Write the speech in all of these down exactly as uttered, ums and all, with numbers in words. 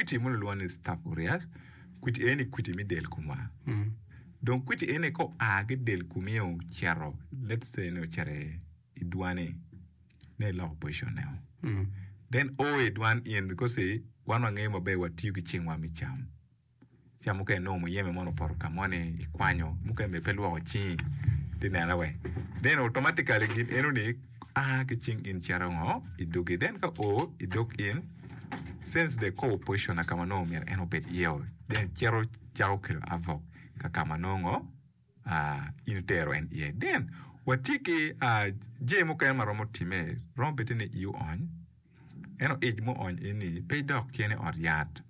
quiti mo luon is Staph aureus quiti eni quiti mi del kumwa Mm. donc quiti ene ko age del kumio chero let's say no chere idwane ne law position now Mm. then o idwan in because e wan wange mo be watiu gi chingwa mi cham chamo ke no mo yeme mono por kamone ikwanyo muke me pelo chi dinana we then automatically gin enu ni a ke ching in charongo idugi then ka o iduk in since the co-position kama no mer eno pet yeo then chero chao kilo avo ka kama nongo a intero en ye then watiki a je mo kan maromo time rompete ne you on eno age mo on ini pay doc chene or yard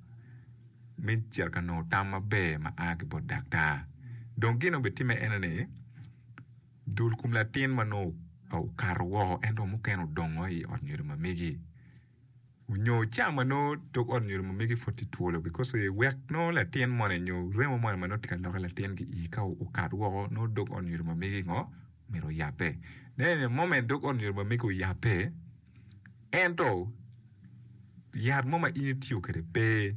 min cerca no tamma be ma agi bo dakta donc gino be time enene dul kum la tin mano au karwo endo mo keno dongo i or nyuri ma megi unyo chama no tok or nyuri ma megi forty-two because e work no la tin mo nyo remo mo ma no tika lo la tin gi i ka o karwo no dok or nyuri ma megi ngo mero yape ne moment dok or nyuri ma megi yape endo yar mo ma initio kere pe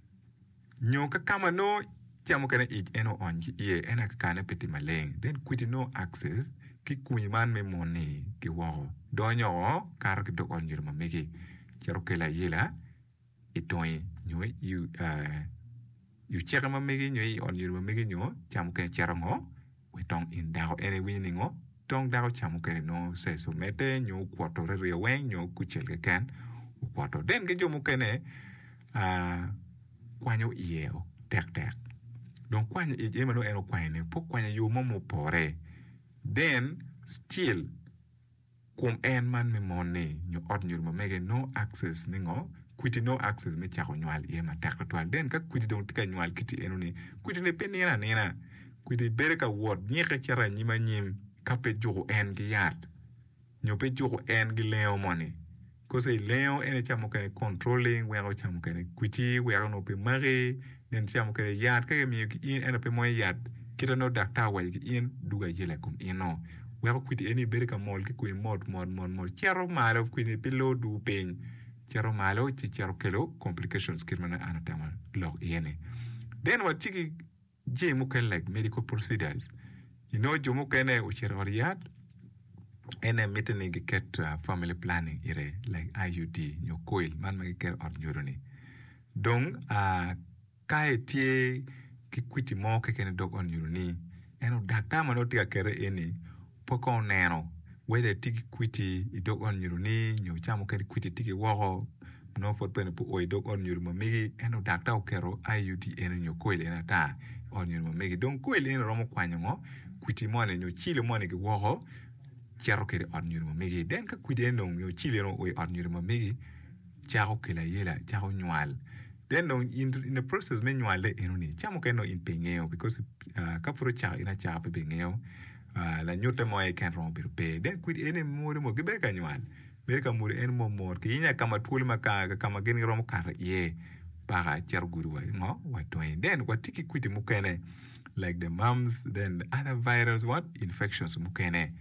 nyo ka kama no chamo kana ij eno onji ye ena ka kana peti maleng then quit no access ki kunyiman me moni ki wo donyo kar ki do onjir ma megi chero kela yela itoy nyo you uh you check ma megi nyo onjir ma megi nyo chamo kana chero mo we tong in dao any winning o tong dao chamo kana no se so mete nyo kwato re wen nyo kuchel ke kan kwato den ke jomo kene ah kwanyo ieo tek tek donc kwanyo e mano eno kwanye po kwanyo yo momo pore then still kum en man me money nyo od nyur mo mege no access ningo quiti no access me chako nywal e ma tek twal den ka quiti don tika nywal kiti eno ni quiti ne penina nena quiti bereka word nyeke chara nyima nyim kape jogo en gi yard nyo pe jogo en gi leo money Cause leo ene chamo kene controlling wero chamo kene quiti wero no pe mare nen chamo kene yard kage mi in ene pe moy yard kita no dakta wa in duga yele kum ino wero quiti ene bereka mol ki kuin mod mod mod mod chero malo quiti pilo du pen chero malo chi chero kelo complications kirmana anatama log ene then what tiki je mo ken like medical procedures you know jo mo kene o chero yard ene meeting gi ket uh, family planning ire like I U D nyo coil man ma ker or njuruni donc a uh, kae tie ki kwiti mo ke ken dog on njuruni eno dakta mano tika kere eni poko neno whether tiki kwiti i dog on njuruni nyo chamo kere kwiti tiki woho no for pen pu o dog on njuruma migi eno dakta o kero I U D eno nyo coil ena ta on njuruma migi donc coil eno romo kwanyo ngo kwiti mo ne nyo chile mo ne gi woho charo kere ornyur mo megi den ka kuide no yo chile no we ornyur mo megi charo kela yela charo nywal den no in, in the process me nywal le enoni chamo ke no in pengeo because uh, ka furo cha ina cha pe pengeo uh, la nyota mo e kan ron pe den kuide ene mo mo ge be ka nywal be ka mo en mo mo ke nya kama tul maka kama geni rom kar ye para charo guru wa no wa to den what tiki kuide mo kene like the mumps then the other virus what infections mo kene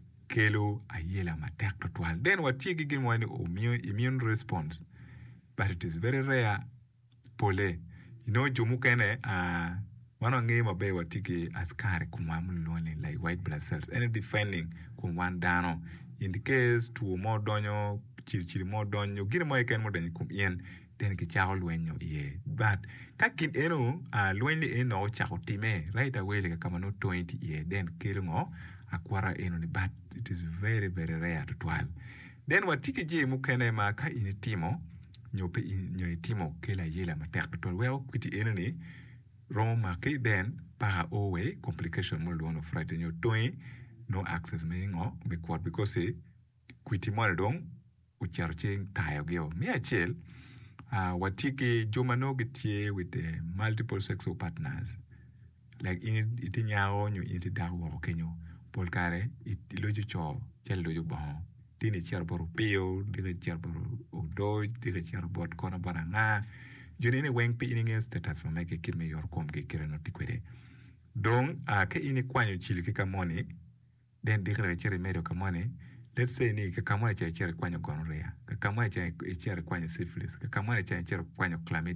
kelo ayela matek total then what you give one immune immune response but it is very rare pole you know jomu kene uh wana ngema be watiki askari kumwamu lone like white blood cells any defending kumwan dano in the case to mo donyo chiri mo donyo gine mo ken mo donyo kum yen then ki chao lwenyo ye but kakin eno uh lwenye eno chao time right away like kama no twenty ye then kelo ngo akwara eno ni but it is very very rare to twal then watiki je mukene ma ka ini timo nyope nyoy timo kela yela ma tek to we kwiti eno ni romo ma ke then para owe complication mo lono frate nyo toy no access me ngo be kwat because e kwiti mo dong u charche tayo gyo mi achel uh, watiki jomano gitie with the multiple sexual partners like in itinyao nyo inti dawo kenyo polkare ilojo cho chelojo bon tini cherboro peo dire cherboro odo dire cherbot kona baranga joni ne weng pi ini status for make kid me yor kom ke kireno tikwede donc a ke ini kwanyo chili ke kamoni den dire chere medo kamoni let's say ni ke kamoni chere kwanyo gonorrhea ke kamoni chere kwanyo syphilis ke kamoni chere kwanyo chlamydia